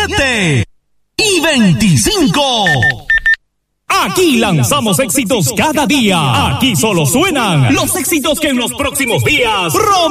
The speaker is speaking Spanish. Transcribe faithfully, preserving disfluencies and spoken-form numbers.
veintisiete y veinticinco. Aquí lanzamos éxitos cada día. Aquí solo suenan los éxitos que en los próximos días